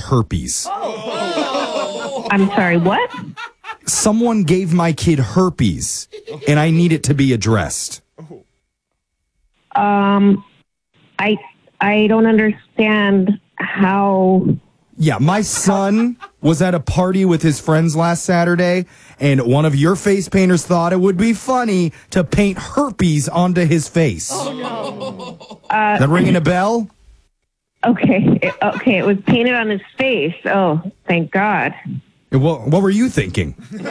herpes. I'm sorry, what? Someone gave my kid herpes, and I need it to be addressed. I don't understand how... Yeah, my son was at a party with his friends last Saturday, and one of your face painters thought it would be funny to paint herpes onto his face. Oh, no. That ringing a bell? Okay, it was painted on his face. Oh, thank God. What were you thinking?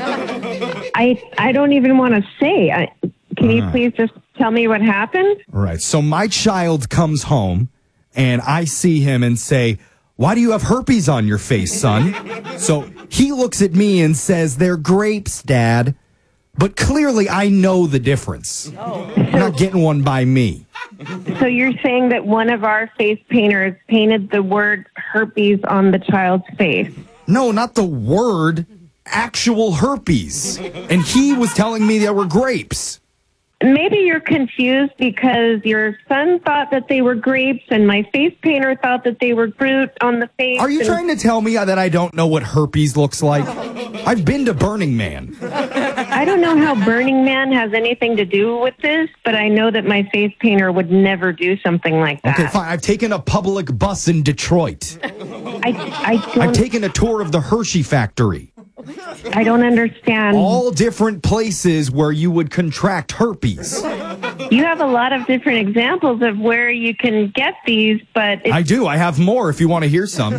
I don't even want to say. Can you please just tell me what happened? All right, so my child comes home, and I see him and say, "Why do you have herpes on your face, son?" So he looks at me and says, "They're grapes, Dad." But clearly I know the difference. You're not getting one by me. So you're saying that one of our face painters painted the word herpes on the child's face? No, not the word, actual herpes. And he was telling me they were grapes. Maybe you're confused because your son thought that they were grapes and my face painter thought that they were fruit on the face. Are you trying to tell me that I don't know what herpes looks like? I've been to Burning Man. I don't know how Burning Man has anything to do with this, but I know that my face painter would never do something like that. Okay, fine. I've taken a public bus in Detroit. I've taken a tour of the Hershey factory. I don't understand. All different places where you would contract herpes. You have a lot of different examples of where you can get these, but... I do. I have more if you want to hear some.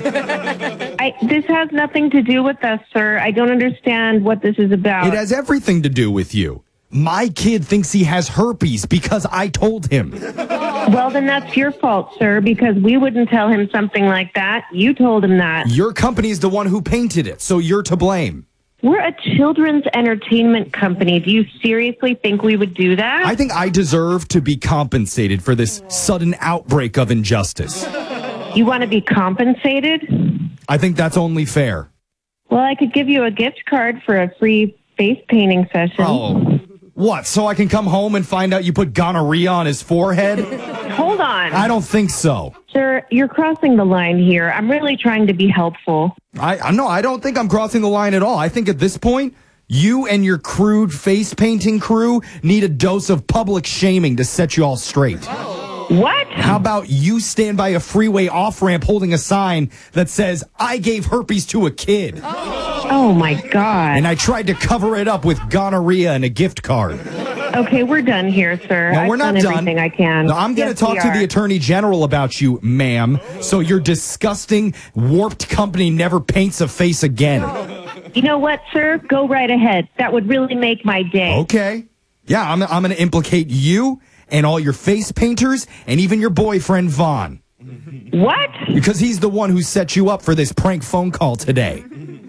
This has nothing to do with us, sir. I don't understand what this is about. It has everything to do with you. My kid thinks he has herpes because I told him. Well, then that's your fault, sir, because we wouldn't tell him something like that. You told him that. Your company's the one who painted it, so you're to blame. We're a children's entertainment company. Do you seriously think we would do that? I think I deserve to be compensated for this sudden outbreak of injustice. You want to be compensated? I think that's only fair. Well, I could give you a gift card for a free face painting session. Oh, what? So I can come home and find out you put gonorrhea on his forehead? Hold on. I don't think so. Sir, you're crossing the line here. I'm really trying to be helpful. I don't think I'm crossing the line at all. I think at this point, you and your crude face painting crew need a dose of public shaming to set you all straight. What? How about you stand by a freeway off-ramp holding a sign that says, "I gave herpes to a kid." Oh, my God. And I tried to cover it up with gonorrhea and a gift card. Okay, we're done here, sir. No, we're not I've done done. everything I can. No, I'm going to talk to the Attorney General about you, ma'am. So your disgusting, warped company never paints a face again. You know what, sir? Go right ahead. That would really make my day. Okay. Yeah, I'm going to implicate you and all your face painters and even your boyfriend, Vaughn. What? Because he's the one who set you up for this prank phone call today.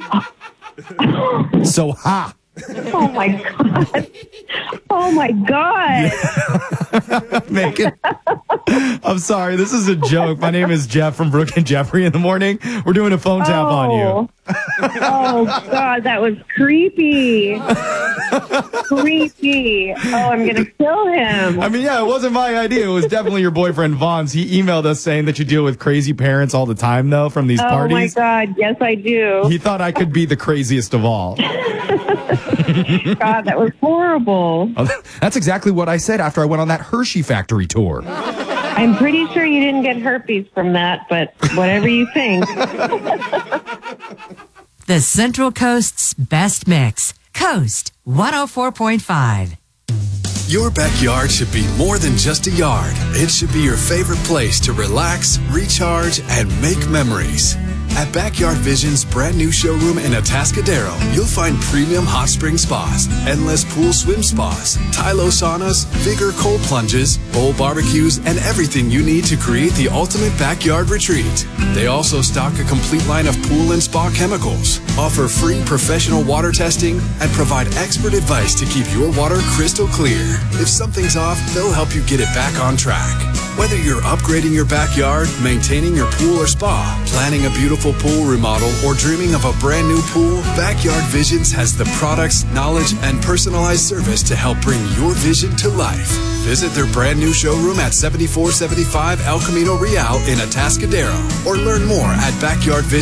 So, ha. Oh, my God. Oh, my God. Megan, I'm sorry. This is a joke. My name is Jeff from Brooke and Jeffrey in the morning. We're doing a phone tap on you. Oh, God, that was creepy. Creepy. Oh, I'm going to kill him. I mean, yeah, it wasn't my idea. It was definitely your boyfriend, Vaughn's. He emailed us saying that you deal with crazy parents all the time, though, from these parties. Oh, my God. Yes, I do. He thought I could be the craziest of all. God, that was horrible. Oh, that's exactly what I said after I went on that Hershey factory tour. I'm pretty sure you didn't get herpes from that, but whatever you think. The Central Coast's best mix. Coast 104.5. Your backyard should be more than just a yard. It should be your favorite place to relax, recharge, and make memories. At Backyard Vision's brand new showroom in Atascadero, you'll find premium hot spring spas, endless pool swim spas, Tylo saunas, Vigor cold plunges, bowl barbecues, and everything you need to create the ultimate backyard retreat. They also stock a complete line of pool and spa chemicals, offer free professional water testing, and provide expert advice to keep your water crystal clear. If something's off, they'll help you get it back on track. Whether you're upgrading your backyard, maintaining your pool or spa, planning a beautiful pool remodel, or dreaming of a brand new pool, Backyard Visions has the products, knowledge, and personalized service to help bring your vision to life. Visit their brand new showroom at 7475 El Camino Real in Atascadero, or learn more at Backyard Vision.